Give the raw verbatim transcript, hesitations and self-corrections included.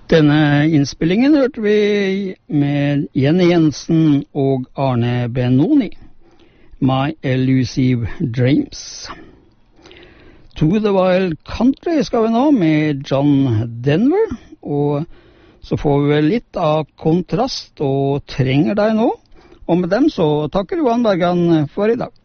Denne innspillingen hørte vi med Jenny Jensen og Arne Benoni, My Elusive Dreams. To the Wild Country skal vi nå med John Denver, og så får vi vel litt av kontrast og trenger deg nå. Og med dem så takker Johan Bergan for i dag.